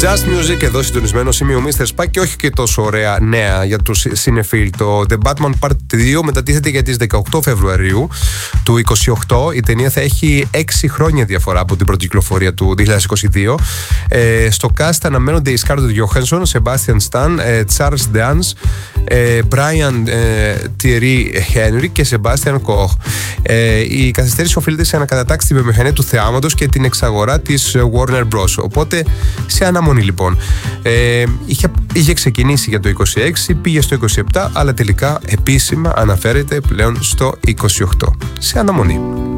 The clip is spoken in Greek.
Just Music, εδώ συντονισμένο είμαι ο Mr. Spike και όχι και τόσο ωραία νέα για τους Cinephile. Το The Batman Part 2 μετατίθεται για τις 18 Φεβρουαρίου του 2028. Η ταινία θα έχει 6 χρόνια διαφορά από την πρώτη κυκλοφορία του 2022. Στο cast αναμένονται οι Scarlett Johansson, Sebastian Stan, Charles Dance, Brian Thierry Henry και Sebastian Koch. Η καθυστέρηση οφείλεται σε ανακατατάξει τη βιομηχανία του θεάματος και την εξαγορά της Warner Bros. Οπότε σε αναμονή λοιπόν. Είχε ξεκινήσει για το 26, πήγε στο 27, αλλά τελικά επίσημα αναφέρεται πλέον στο 28. Σε αναμονή.